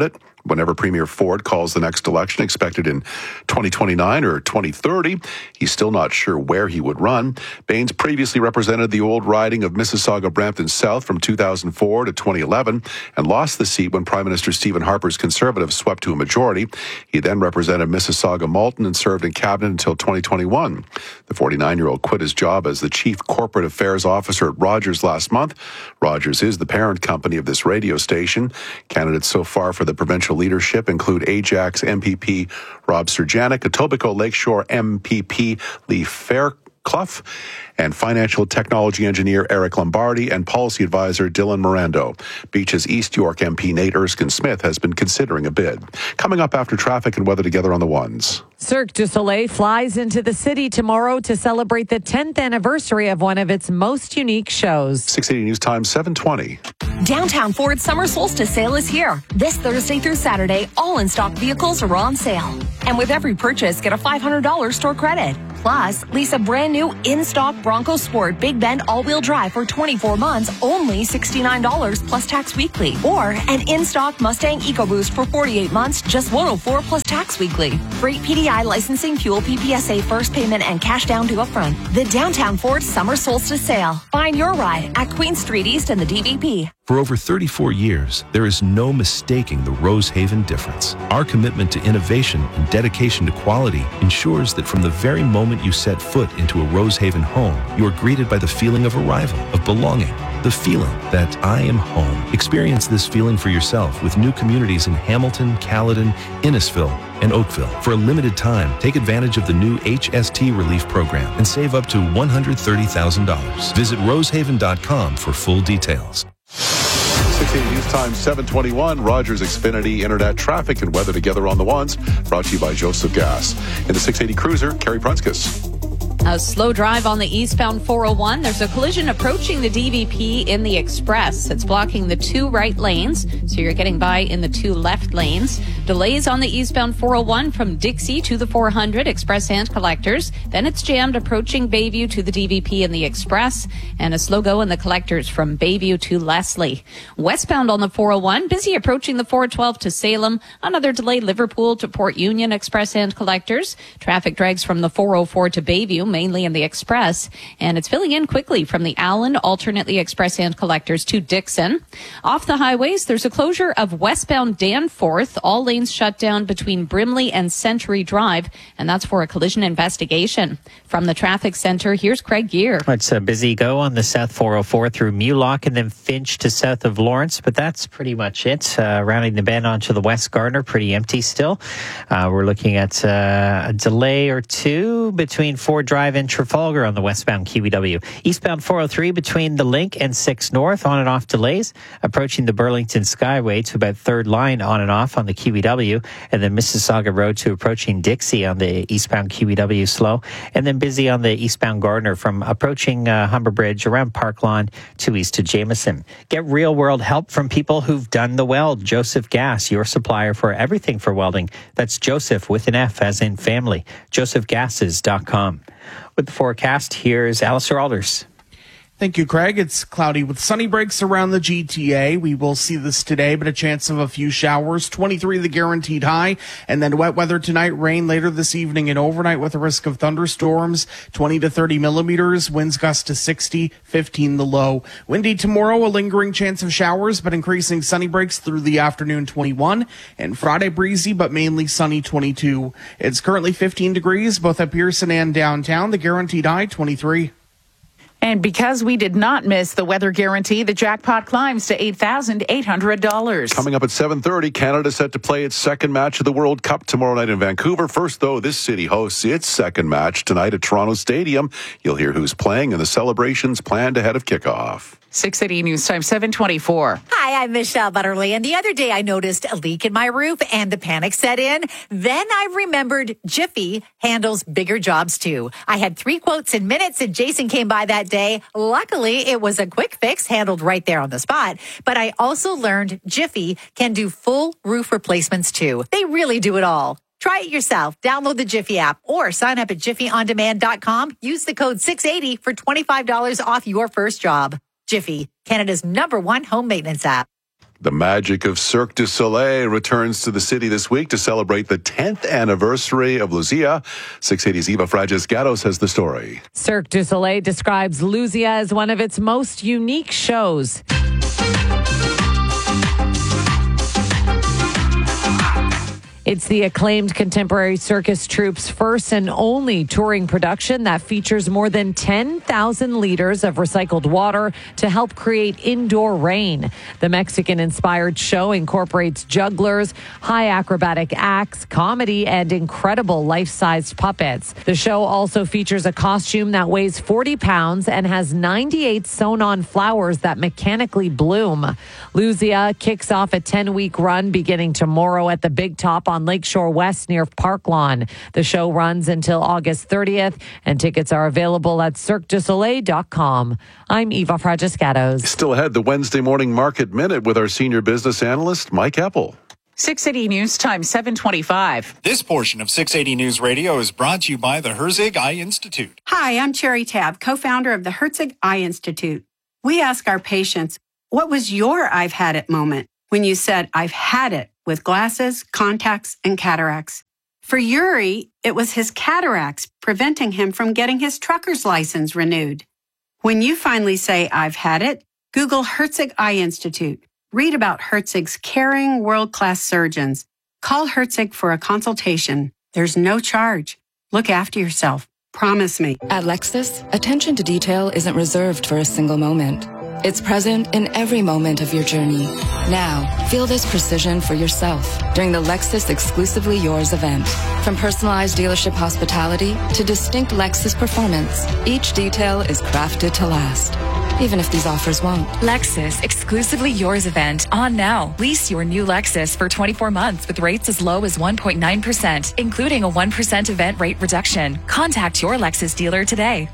whenever Premier Ford calls the next election, expected in twenty twenty-nine or twenty thirty. He's still not sure where he would run. Baines previously represented the old riding of Mississauga-Brampton South from two thousand four to twenty eleven and lost the seat when Prime Minister Stephen Harper's Conservatives swept to a majority. He then represented Mississauga-Malton and served in cabinet until twenty twenty-one. The forty-nine-year-old quit his job as the Chief Corporate Affairs Officer at Rogers last month. Rogers is the parent company of this radio station. Candidates so far for the provincial leadership include Ajax M P P Rob Serjanik, Etobicoke Lakeshore M P P Lee Fairclough, and financial technology engineer Eric Lombardi and policy advisor Dylan Mirando. Beach's East York M P Nate Erskine-Smith has been considering a bid. Coming up after traffic and weather together on the ones. Cirque du Soleil flies into the city tomorrow to celebrate the tenth anniversary of one of its most unique shows. six eighty News Time, seven twenty. Downtown Ford Summer Solstice Sale is here. This Thursday through Saturday, all in-stock vehicles are on sale. And with every purchase, get a five hundred dollars store credit. Plus, lease a brand new in-stock Bronco Sport Big Bend all-wheel drive for twenty-four months, only sixty-nine dollars plus tax weekly. Or an in-stock Mustang EcoBoost for forty-eight months, just one hundred four dollars plus tax weekly. Freight P D I licensing, fuel P P S A first payment, and cash down to upfront. The Downtown Ford Summer Solstice Sale. Find your ride at Queen Street East and the D V P. For over thirty-four years, there is no mistaking the Rosehaven difference. Our commitment to innovation and dedication to quality ensures that from the very moment you set foot into a Rosehaven home, you are greeted by the feeling of arrival, of belonging, the feeling that I am home. Experience this feeling for yourself with new communities in Hamilton, Caledon, Innisfil, and Oakville. For a limited time, take advantage of the new H S T Relief Program and save up to one hundred thirty thousand dollars. Visit rosehaven dot com for full details. six eighty News Time, seven twenty-one. Rogers Xfinity Internet traffic and weather together on the ones. Brought to you by Joseph Gas. In the six eighty Cruiser, Carrie Prunskis. A slow drive on the eastbound four oh one. There's a collision approaching the D V P in the Express. It's blocking the two right lanes, so you're getting by in the two left lanes. Delays on the eastbound four oh one from Dixie to the four hundred, Express and Collectors. Then it's jammed approaching Bayview to the D V P in the Express, and a slow go in the Collectors from Bayview to Leslie. Westbound on the four oh one, busy approaching the four twelve to Salem. Another delay, Liverpool to Port Union, Express and Collectors. Traffic drags from the four oh four to Bayview, mainly in the Express, and it's filling in quickly from the Allen, alternately Express and Collectors to Dixon. Off the highways, there's a closure of westbound Danforth. All lanes shut down between Brimley and Century Drive, and that's for a collision investigation. From the traffic center, here's Craig Gear. It's a busy go on the South four oh four through Mulock and then Finch to south of Lawrence, but that's pretty much it. Uh, rounding the bend onto the West Gardner, pretty empty still. Uh, we're looking at uh, a delay or two between Ford Drive and Trafalgar on the westbound Kiwi W. Eastbound four oh three between the Link and six North, on and off delays. Approaching the Burlington Skyway to about third line, on and off on the Kiwi W. And then Mississauga Road to approaching Dixie on the eastbound Kiwi W slow. And then busy on the eastbound Gardner from approaching uh, Humber Bridge around Park Lawn to east to Jameson. Get real world help from people who've done the weld. Joseph Gas, your supplier for everything for welding. That's Joseph with an F as in family. joseph gases dot com. With the forecast, here's Alistair Alders. Thank you, Craig. It's cloudy with sunny breaks around the G T A. We will see this today, but a chance of a few showers. twenty-three the guaranteed high, and then wet weather tonight, rain later this evening and overnight with a risk of thunderstorms, twenty to thirty millimeters, winds gust to sixty, fifteen the low. Windy tomorrow, a lingering chance of showers, but increasing sunny breaks through the afternoon, twenty-one, and Friday breezy, but mainly sunny, twenty-two. It's currently fifteen degrees, both at Pearson and downtown. The guaranteed high, twenty-three. And because we did not miss the weather guarantee, the jackpot climbs to eight thousand eight hundred dollars. Coming up at seven thirty, Canada set to play its second match of the World Cup tomorrow night in Vancouver. First, though, this city hosts its second match tonight at Toronto Stadium. You'll hear who's playing and the celebrations planned ahead of kickoff. six eighty News Time, seven twenty-four. Hi, I'm Michelle Butterly, and the other day I noticed a leak in my roof and the panic set in. Then I remembered Jiffy handles bigger jobs too. I had three quotes in minutes and Jason came by that day. Luckily, it was a quick fix handled right there on the spot. But I also learned Jiffy can do full roof replacements too. They really do it all. Try it yourself. Download the Jiffy app or sign up at jiffy on demand dot com. Use the code six eighty for twenty-five dollars off your first job. Jiffy, Canada's number one home maintenance app. The magic of Cirque du Soleil returns to the city this week to celebrate the tenth anniversary of Lucia. six eighty's Eva Fragiscatos has the story. Cirque du Soleil describes Lucia as one of its most unique shows. It's the acclaimed contemporary circus troupe's first and only touring production that features more than ten thousand liters of recycled water to help create indoor rain. The Mexican-inspired show incorporates jugglers, high acrobatic acts, comedy, and incredible life-sized puppets. The show also features a costume that weighs forty pounds and has ninety-eight sewn-on flowers that mechanically bloom. Lucia kicks off a ten-week run beginning tomorrow at the Big Top on Lakeshore West near Park Lawn. The show runs until August thirtieth, and tickets are available at cirque du soleil dot com. I'm Eva Fragiscatos. Still ahead, the Wednesday Morning Market Minute with our senior business analyst, Mike Eppel. six eighty News Time, seven twenty-five. This portion of six eighty News Radio is brought to you by the Herzig Eye Institute. Hi, I'm Cherry Tab, co-founder of the Herzig Eye Institute. We ask our patients, what was your I've had it moment when you said, I've had it, with glasses, contacts, and cataracts? For Yuri, it was his cataracts preventing him from getting his trucker's license renewed. When you finally say, I've had it, Google Herzig Eye Institute. Read about Herzig's caring, world-class surgeons. Call Herzig for a consultation. There's no charge. Look after yourself. Promise me. At Lexus, attention to detail isn't reserved for a single moment. It's present in every moment of your journey. Now, feel this precision for yourself during the Lexus Exclusively Yours event. From personalized dealership hospitality to distinct Lexus performance, each detail is crafted to last, even if these offers won't. Lexus Exclusively Yours event on now. Lease your new Lexus for twenty-four months with rates as low as one point nine percent, including a one percent event rate reduction. Contact your Lexus dealer today.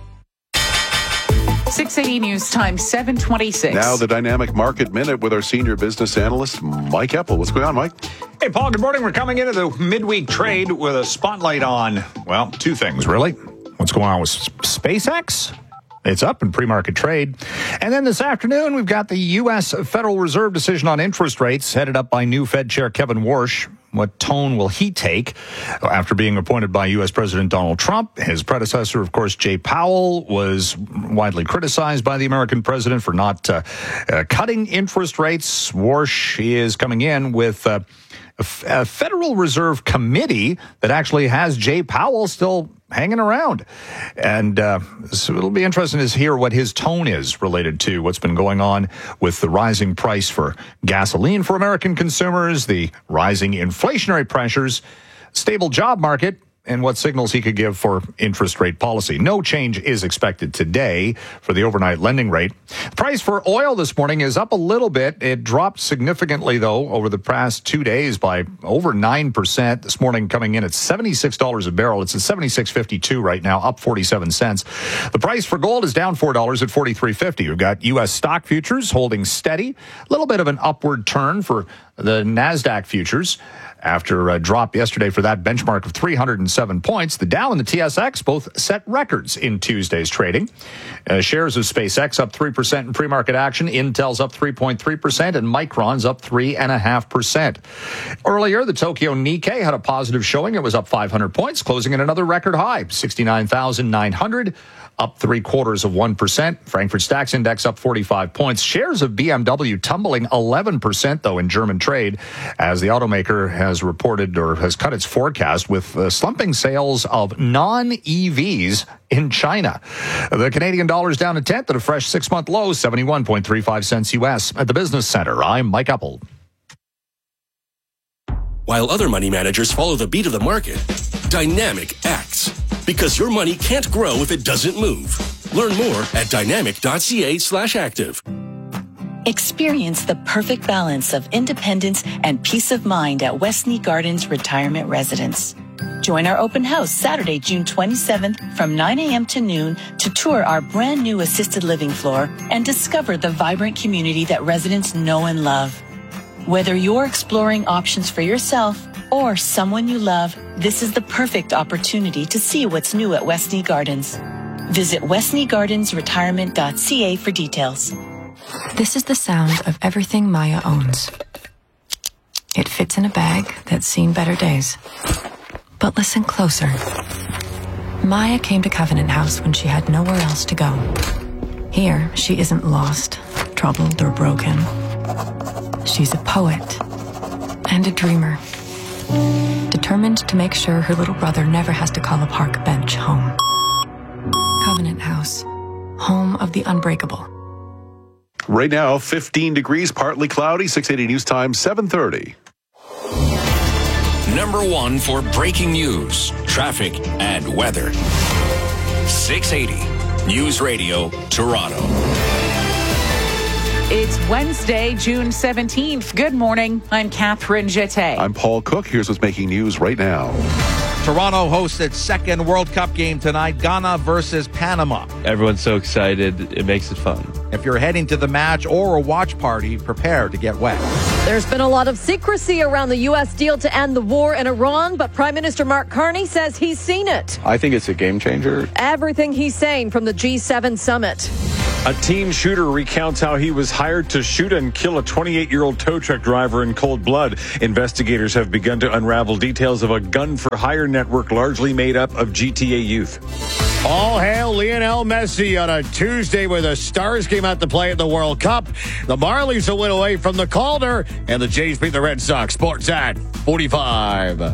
six eighty News Time, seven twenty-six. Now the Dynamic Market Minute with our senior business analyst, Mike Eppel. What's going on, Mike? Hey, Paul, good morning. We're coming into the midweek trade with a spotlight on, well, two things, really. What's going on with SpaceX? It's up in pre-market trade. And then this afternoon, we've got the U S Federal Reserve decision on interest rates headed up by new Fed Chair Kevin Warsh. What tone will he take after being appointed by U S President Donald Trump? His predecessor, of course, Jay Powell, was widely criticized by the American president for not uh, uh, cutting interest rates. Warsh is coming in with uh, a, f- a Federal Reserve Committee that actually has Jay Powell still hanging around. And uh, so it'll be interesting to hear what his tone is related to what's been going on with the rising price for gasoline for American consumers, the rising inflationary pressures, stable job market, and what signals he could give for interest rate policy. No change is expected today for the overnight lending rate. The price for oil this morning is up a little bit. It dropped significantly, though, over the past two days by over nine percent. This morning coming in at seventy-six dollars a barrel. It's at seventy-six fifty-two right now, up forty-seven cents. The price for gold is down four dollars at forty-three fifty. We've got U S stock futures holding steady. A little bit of an upward turn for the NASDAQ futures. After a drop yesterday for that benchmark of three hundred seven points, the Dow and the T S X both set records in Tuesday's trading. Uh, shares of SpaceX up three percent in pre-market action. Intel's up three point three percent and Micron's up three point five percent. Earlier, the Tokyo Nikkei had a positive showing. It was up five hundred points, closing at another record high, sixty-nine thousand nine hundred. Up three quarters of one percent. Frankfurt DAX index up forty-five points. Shares of B M W tumbling eleven percent, though, in German trade, as the automaker has reported or has cut its forecast with uh, slumping sales of non-E Vs in China. The Canadian dollar is down a tenth at a fresh six-month low, seventy-one point three five cents U S. At the Business Center, I'm Mike Eppel. While other money managers follow the beat of the market, Dynamic acts. Because your money can't grow if it doesn't move. Learn more at dynamic.ca slash active. Experience the perfect balance of independence and peace of mind at Westney Gardens Retirement Residence. Join our open house Saturday, June twenty-seventh from nine a.m. to noon to tour our brand new assisted living floor and discover the vibrant community that residents know and love. Whether you're exploring options for yourself or someone you love, this is the perfect opportunity to see what's new at Westney Gardens. Visit westney gardens retirement dot c a for details. This is the sound of everything Maya owns. It fits in a bag that's seen better days. But listen closer. Maya came to Covenant House when she had nowhere else to go. Here, she isn't lost, troubled, or broken. She's a poet and a dreamer, determined to make sure her little brother never has to call a park bench home. Covenant House, home of the unbreakable. Right now, fifteen degrees, partly cloudy, six eighty News Time, seven thirty. Number one for breaking news, traffic, and weather. six eighty News Radio, Toronto. It's Wednesday, June seventeenth. Good morning. I'm Catherine Jete. I'm Paul Cook. Here's what's making news right now. Toronto hosts its second World Cup game tonight, Ghana versus Panama. Everyone's so excited. It makes it fun. If you're heading to the match or a watch party, prepare to get wet. There's been a lot of secrecy around the U S deal to end the war in Iran, but Prime Minister Mark Carney says he's seen it. I think it's a game changer. Everything he's saying from the G seven summit. A teen shooter recounts how he was hired to shoot and kill a twenty-eight-year-old tow truck driver in cold blood. Investigators have begun to unravel details of a gun-for-hire network largely made up of G T A youth. All hail Lionel Messi on a Tuesday where the Stars came out to play at the World Cup. The Marlies a win away from the Calder, and the Jays beat the Red Sox. Sports at forty-five.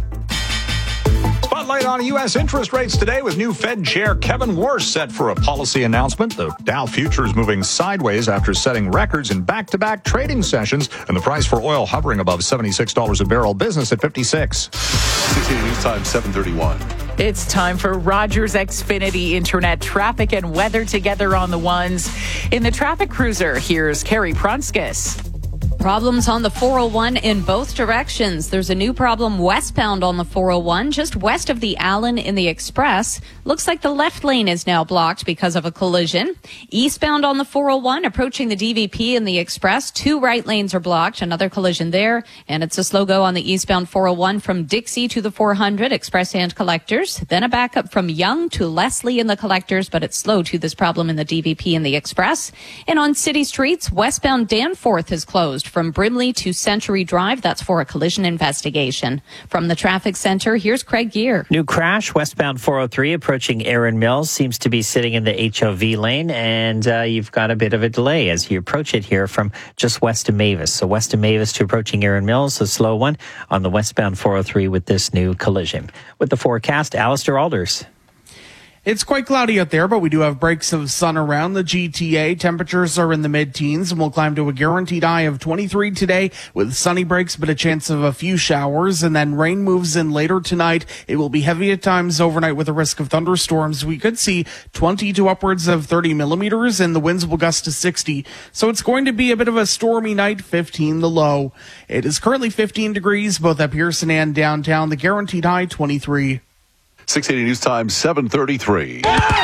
Spotlight on U S interest rates today with new Fed Chair Kevin Warsh set for a policy announcement. The Dow future is moving sideways after setting records in back-to-back trading sessions, and the price for oil hovering above seventy-six dollars a barrel, business at fifty-six. sixteen News Time, seven thirty-one. It's time for Rogers Xfinity Internet traffic and weather together on the ones. In the traffic cruiser, here's Carrie Prunskis. Problems on the four oh one in both directions. There's a new problem westbound on the four oh one, just west of the Allen in the Express. Looks like the left lane is now blocked because of a collision. Eastbound on the four oh one, approaching the D V P in the Express, two right lanes are blocked. Another collision there. And it's a slow go on the eastbound four oh one from Dixie to the four hundred, Express and Collectors. Then a backup from Young to Leslie in the Collectors, but it's slow to this problem in the D V P in the Express. And on city streets, westbound Danforth is closed from Brimley to Century Drive. That's for a collision investigation. From the traffic center, here's Craig Gear. New crash westbound four oh three approaching Erin Mills, seems to be sitting in the H O V lane, and uh, you've got a bit of a delay as you approach it here from just west of Mavis. So west of Mavis to approaching Erin Mills, a slow one on the westbound four oh three with this new collision. With the forecast, Alistair Alders. It's quite cloudy out there, but we do have breaks of sun around the G T A. Temperatures are in the mid-teens, and we'll climb to a guaranteed high of twenty-three today with sunny breaks, but a chance of a few showers. And then rain moves in later tonight. It will be heavy at times overnight with a risk of thunderstorms. We could see twenty to upwards of thirty millimeters, and the winds will gust to sixty. So it's going to be a bit of a stormy night, fifteen the low. It is currently fifteen degrees, both at Pearson and downtown. The guaranteed high, twenty-three. six eighty News Time, seven thirty-three.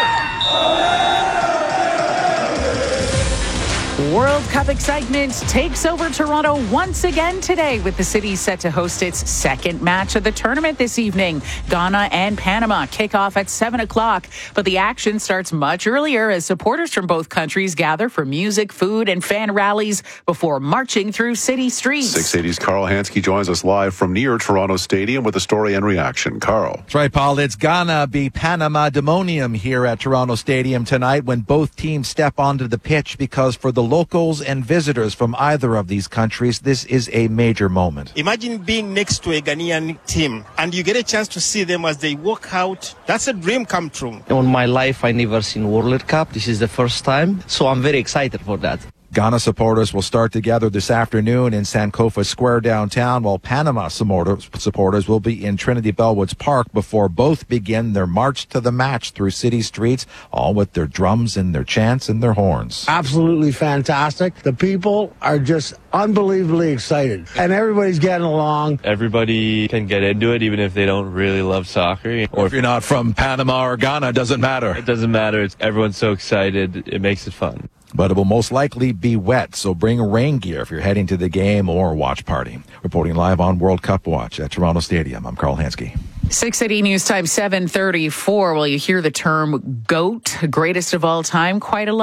World Cup excitement takes over Toronto once again today, with the city set to host its second match of the tournament this evening. Ghana and Panama kick off at seven o'clock, but the action starts much earlier as supporters from both countries gather for music, food, and fan rallies before marching through city streets. six eighty's Carl Hansky joins us live from near Toronto Stadium with a story and reaction. Carl. That's right, Paul. It's Ghana v. Panama Demonium here at Toronto Stadium tonight when both teams step onto the pitch, because for the locals and visitors from either of these countries, this is a major moment. Imagine being next to a Ghanaian team and you get a chance to see them as they walk out. That's a dream come true. In my life, I never seen World Cup. This is the first time, so I'm very excited for that. Ghana supporters will start to gather this afternoon in Sankofa Square downtown, while Panama supporters will be in Trinity Bellwoods Park before both begin their march to the match through city streets, all with their drums and their chants and their horns. Absolutely fantastic. The people are just unbelievably excited, and everybody's getting along. Everybody can get into it, even if they don't really love soccer. Or if you're not from Panama or Ghana, it doesn't matter. It doesn't matter. It's, everyone's so excited. It makes it fun. But it will most likely be wet, so bring rain gear if you're heading to the game or watch party. Reporting live on World Cup Watch at Toronto Stadium, I'm Carl Hansky. six eighty News Time, seven thirty-four. Well, you hear the term GOAT, greatest of all time, quite a lot.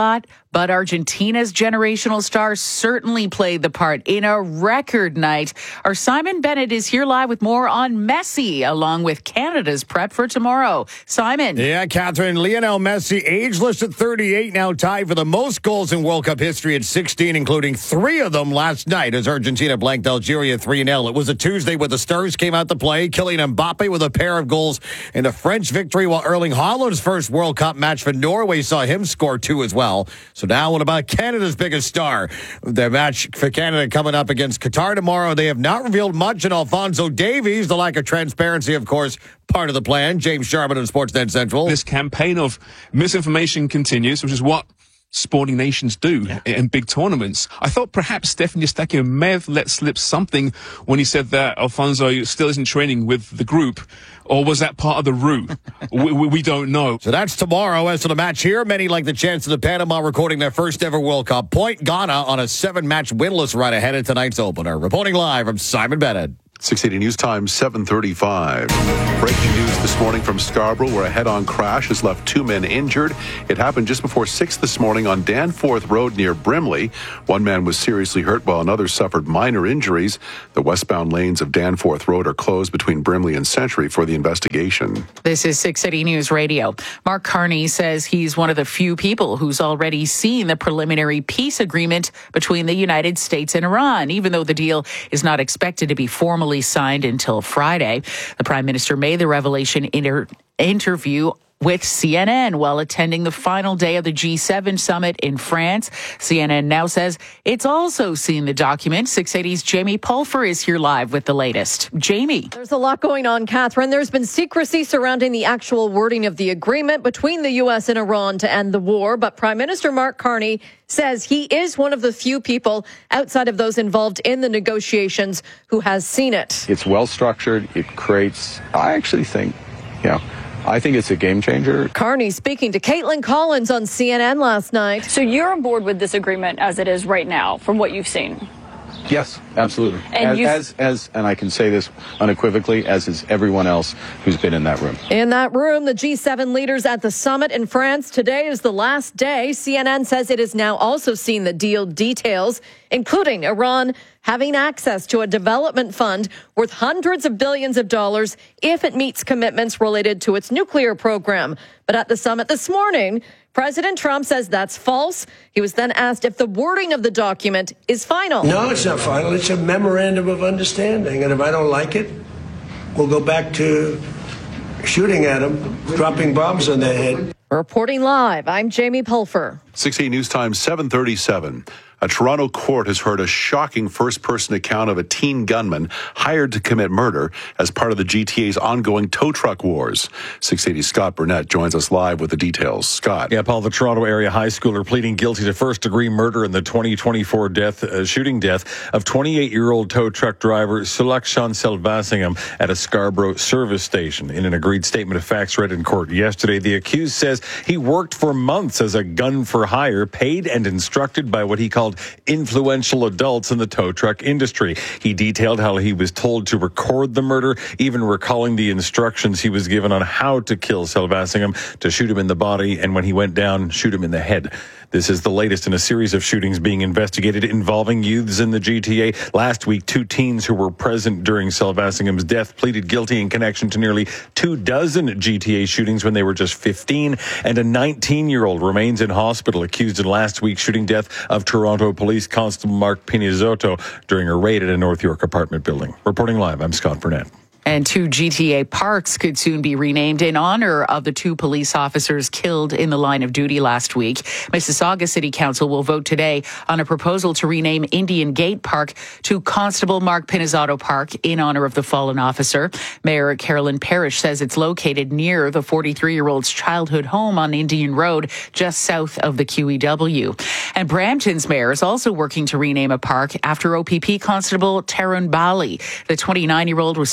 But Argentina's generational star certainly played the part in a record night. Our Simon Bennett is here live with more on Messi, along with Canada's prep for tomorrow. Simon. Yeah, Catherine, Lionel Messi, ageless at thirty-eight, now tied for the most goals in World Cup history at sixteen, including three of them last night as Argentina blanked Algeria three nil. It was a Tuesday where the stars came out to play, Kylian Mbappe with a pair of goals in a French victory, while Erling Haaland's first World Cup match for Norway saw him score two as well. So now what about Canada's biggest star? Their match for Canada coming up against Qatar tomorrow. They have not revealed much on Alphonso Davies. The lack of transparency, of course, part of the plan. James Sharman on Sportsnet Central. This campaign of misinformation continues, which is what sporting nations do yeah. in big tournaments. I thought perhaps Stefan Eustáquio may have let slip something when he said that Alphonso still isn't training with the group. Or was that part of the route? we, we, we don't know. So that's tomorrow. As to the match here, many like the chance of the Panama recording their first ever World Cup point. Ghana on a seven-match winless run ahead of tonight's opener. Reporting live from Simon Bennett. six eighty News Time, seven thirty-five. Breaking news this morning from Scarborough, where a head-on crash has left two men injured. It happened just before six this morning on Danforth Road near Brimley. One man was seriously hurt while another suffered minor injuries. The westbound lanes of Danforth Road are closed between Brimley and Century for the investigation. This is six eighty News Radio. Mark Carney says he's one of the few people who's already seen the preliminary peace agreement between the United States and Iran, even though the deal is not expected to be formally signed until Friday. The Prime Minister made the revelation inter- interview with C N N while attending the final day of the G seven summit in France. C N N now says it's also seen the document. six eighty's Jamie Pulfer is here live with the latest. Jamie. There's a lot going on, Catherine. There's been secrecy surrounding the actual wording of the agreement between the U S and Iran to end the war, but Prime Minister Mark Carney says he is one of the few people outside of those involved in the negotiations who has seen it. It's well structured. It creates, I actually think, you know, I think it's a game changer. Carney speaking to Caitlin Collins on C N N last night. So you're on board with this agreement as it is right now, from what you've seen? Yes, absolutely. And as, as, as, and I can say this unequivocally, as is everyone else who's been in that room. In that room, the G seven leaders at the summit in France. Today is the last day. C N N says it has now also seen the deal details, including Iran having access to a development fund worth hundreds of billions of dollars if it meets commitments related to its nuclear program. But at the summit this morning, President Trump says that's false. He was then asked if the wording of the document is final. No, it's not final. It's a memorandum of understanding. And if I don't like it, we'll go back to shooting at them, dropping bombs on their head. Reporting live, I'm Jamie Pulfer. six eighty News Time, seven thirty-seven. A Toronto court has heard a shocking first-person account of a teen gunman hired to commit murder as part of the G T A's ongoing tow truck wars. six eighty Scott Burnett joins us live with the details. Scott. Yeah, Paul, the Toronto area high schooler pleading guilty to first-degree murder in the twenty twenty-four death, uh, shooting death of twenty-eight-year-old tow truck driver Sulakshan Selvasingham at a Scarborough service station. In an agreed statement of facts read in court yesterday, the accused says he worked for months as a gun for hire, paid and instructed by what he called influential adults in the tow truck industry. He detailed how he was told to record the murder, even recalling the instructions he was given on how to kill Selvasingham, to shoot him in the body, and when he went down, shoot him in the head. This is the latest in a series of shootings being investigated involving youths in the G T A. Last week, two teens who were present during Selvasingham's death pleaded guilty in connection to nearly two dozen G T A shootings when they were just fifteen, and a nineteen-year-old remains in hospital accused in last week's shooting death of Toronto Police Constable Mark Pinizotto during a raid at a North York apartment building. Reporting live, I'm Scott Burnett. And two G T A parks could soon be renamed in honor of the two police officers killed in the line of duty last week. Mississauga City Council will vote today on a proposal to rename Indian Gate Park to Constable Mark Pinizotto Park in honor of the fallen officer. Mayor Carolyn Parrish says it's located near the forty-three-year-old's childhood home on Indian Road, just south of the Q E W. And Brampton's mayor is also working to rename a park after O P P Constable Tarun Bali. The twenty-nine-year-old was struck and killed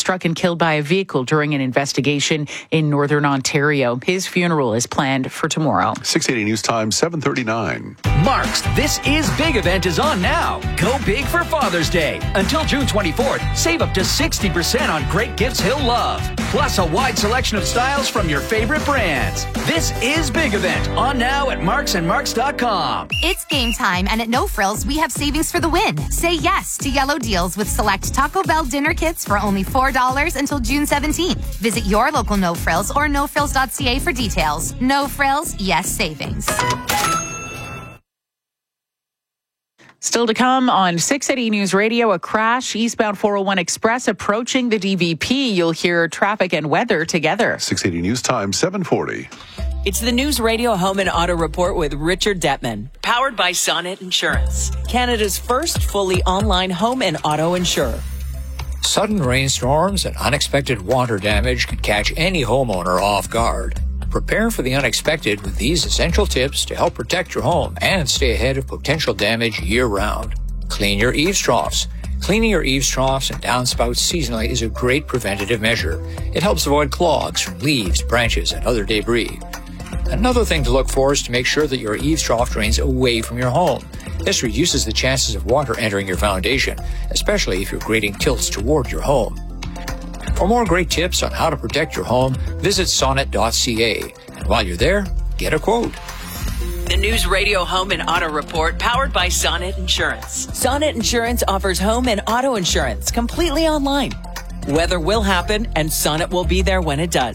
killed by a vehicle during an investigation in northern Ontario. His funeral is planned for tomorrow. six eighty News Time, seven thirty-nine. Mark's This Is Big event is on now. Go big for Father's Day. Until June twenty-fourth, save up to sixty percent on great gifts he'll love. Plus a wide selection of styles from your favorite brands. This Is Big event on now at marks and marks dot com. It's game time, and at No Frills, we have savings for the win. Say yes to yellow deals with select Taco Bell dinner kits for only four dollars until June seventeenth. Visit your local No Frills or no frills dot c a for details. No Frills, yes savings. Still to come on six eighty News Radio, a crash, eastbound four oh one Express approaching the D V P. You'll hear traffic and weather together. six eighty News Time, seven forty. It's the News Radio Home and Auto Report with Richard Detman, powered by Sonnet Insurance, Canada's first fully online home and auto insurer. Sudden rainstorms and unexpected water damage can catch any homeowner off guard. Prepare for the unexpected with these essential tips to help protect your home and stay ahead of potential damage year-round. Clean your eaves troughs. Cleaning your eaves troughs and downspouts seasonally is a great preventative measure. It helps avoid clogs from leaves, branches, and other debris. Another thing to look for is to make sure that your eaves trough drains away from your home. This reduces the chances of water entering your foundation, especially if your grading tilts toward your home. For more great tips on how to protect your home, visit sonnet dot c a. And while you're there, get a quote. The News Radio Home and Auto Report, powered by Sonnet Insurance. Sonnet Insurance offers home and auto insurance completely online. Weather will happen, and Sonnet will be there when it does.